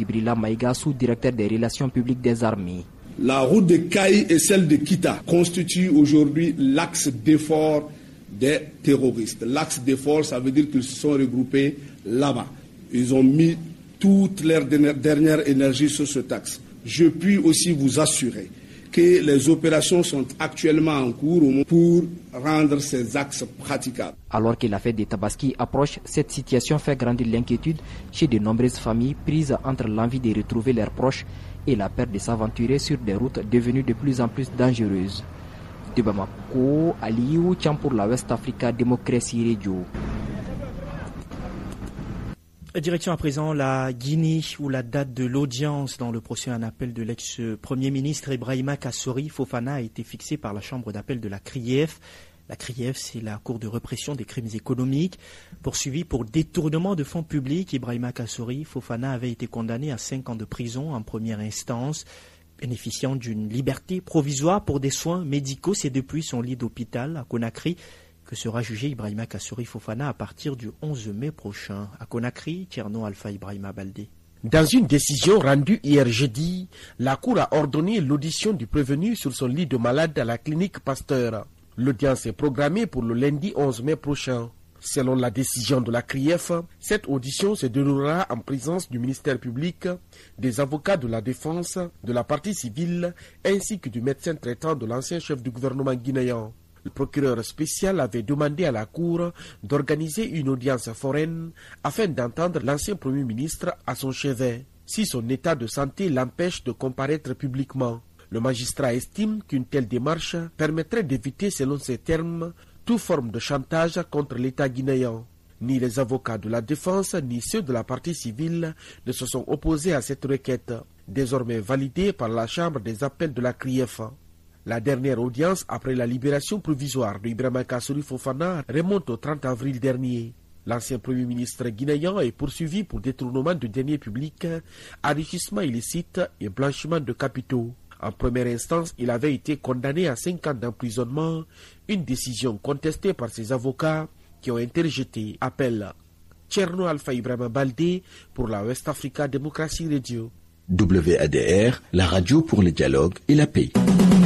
Djibrila Maïga, sous-directeur des relations publiques des armées. La route de Kaï et celle de Kita constituent aujourd'hui l'axe d'effort des terroristes. L'axe d'effort, ça veut dire qu'ils se sont regroupés là-bas. Ils ont mis toute leur dernière énergie sur cet axe. Je puis aussi vous assurer que les opérations sont actuellement en cours pour rendre ces axes praticables. Alors que la fête des Tabaski approche, cette situation fait grandir l'inquiétude chez de nombreuses familles prises entre l'envie de retrouver leurs proches et la peur de s'aventurer sur des routes devenues de plus en plus dangereuses. De Bamako, Aliou Tcham pour la West Africa Democracy Radio. Direction à présent la Guinée, où la date de l'audience dans le procès en appel de l'ex-premier ministre Ibrahima Kassori Fofana a été fixée par la chambre d'appel de la CRIEF. La CRIEF, c'est la Cour de répression des crimes économiques. Poursuivi pour détournement de fonds publics, Ibrahima Kassori Fofana avait été condamné à 5 ans de prison en première instance. Bénéficiant d'une liberté provisoire pour des soins médicaux, c'est depuis son lit d'hôpital à Conakry que sera jugé Ibrahima Kassori Fofana à partir du 11 mai prochain. À Conakry, Tierno Alpha Ibrahima Baldé. Dans une décision rendue hier jeudi, la Cour a ordonné l'audition du prévenu sur son lit de malade à la clinique Pasteur. L'audience est programmée pour le lundi 11 mai prochain. Selon la décision de la CRIEF, cette audition se déroulera en présence du ministère public, des avocats de la défense, de la partie civile, ainsi que du médecin traitant de l'ancien chef du gouvernement guinéen. Le procureur spécial avait demandé à la Cour d'organiser une audience foraine afin d'entendre l'ancien Premier ministre à son chevet, si son état de santé l'empêche de comparaître publiquement. Le magistrat estime qu'une telle démarche permettrait d'éviter, selon ses termes, toute forme de chantage contre l'État guinéen. Ni les avocats de la défense, ni ceux de la partie civile ne se sont opposés à cette requête, désormais validée par la Chambre des appels de la CRIEF. La dernière audience après la libération provisoire de Ibrahima Kassori Fofana remonte au 30 avril dernier. L'ancien Premier ministre guinéen est poursuivi pour détournement de deniers publics, enrichissement illicite et blanchiment de capitaux. En première instance, il avait été condamné à 5 ans d'emprisonnement, une décision contestée par ses avocats qui ont interjeté appel. Tcherno Alpha Ibrahima Baldé pour la West Africa Democracy Radio. WADR, la radio pour le dialogue et la paix.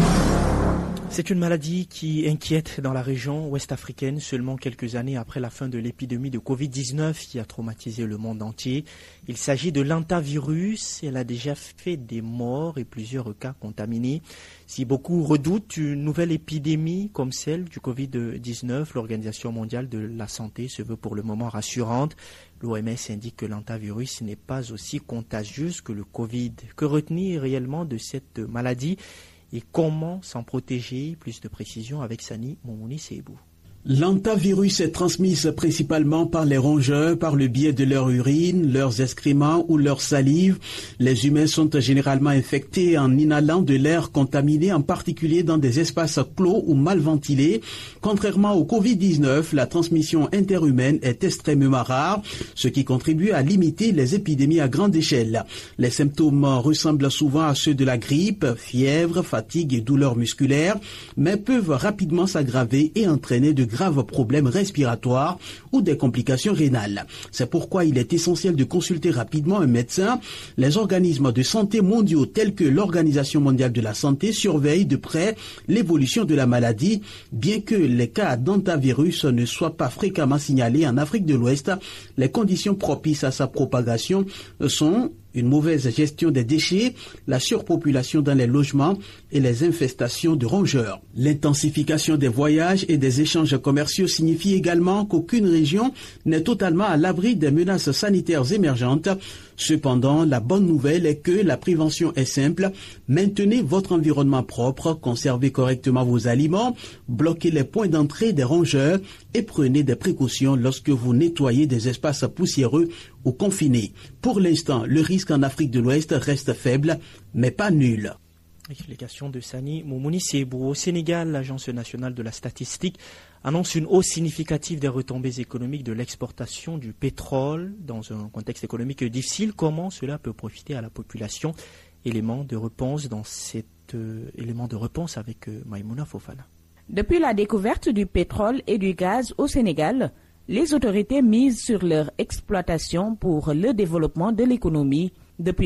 C'est une maladie qui inquiète dans la région ouest-africaine seulement quelques années après la fin de l'épidémie de Covid-19 qui a traumatisé le monde entier. Il s'agit de l'hantavirus. Elle a déjà fait des morts et plusieurs cas contaminés. Si beaucoup redoutent une nouvelle épidémie comme celle du Covid-19, l'Organisation mondiale de la santé se veut pour le moment rassurante. L'OMS indique que l'hantavirus n'est pas aussi contagieuse que le Covid. Que retenir réellement de cette maladie et comment s'en protéger? Plus de précisions avec Sani Moumouni Seibou. L'hantavirus est transmise principalement par les rongeurs, par le biais de leur urine, leurs excréments ou leur salive. Les humains sont généralement infectés en inhalant de l'air contaminé, en particulier dans des espaces clos ou mal ventilés. Contrairement au Covid-19, la transmission interhumaine est extrêmement rare, ce qui contribue à limiter les épidémies à grande échelle. Les symptômes ressemblent souvent à ceux de la grippe, fièvre, fatigue et douleurs musculaires, mais peuvent rapidement s'aggraver et entraîner de graves problèmes respiratoires ou des complications rénales. C'est pourquoi il est essentiel de consulter rapidement un médecin. Les organismes de santé mondiaux tels que l'Organisation mondiale de la santé surveillent de près l'évolution de la maladie. Bien que les cas d'hantavirus ne soient pas fréquemment signalés en Afrique de l'Ouest, les conditions propices à sa propagation sont une mauvaise gestion des déchets, la surpopulation dans les logements et les infestations de rongeurs. L'intensification des voyages et des échanges commerciaux signifie également qu'aucune région n'est totalement à l'abri des menaces sanitaires émergentes. Cependant, la bonne nouvelle est que la prévention est simple. Maintenez votre environnement propre, conservez correctement vos aliments, bloquez les points d'entrée des rongeurs et prenez des précautions lorsque vous nettoyez des espaces poussiéreux ou confinés. Pour l'instant, le risque en Afrique de l'Ouest reste faible, mais pas nul. Explication de Sani Moumouni Seibou. Au Sénégal, l'Agence nationale de la statistique annonce une hausse significative des retombées économiques de l'exportation du pétrole dans un contexte économique difficile. Comment cela peut profiter à la population? Élément de réponse avec Maïmouna Fofana. Depuis la découverte du pétrole et du gaz au Sénégal, les autorités misent sur leur exploitation pour le développement de l'économie. Depuis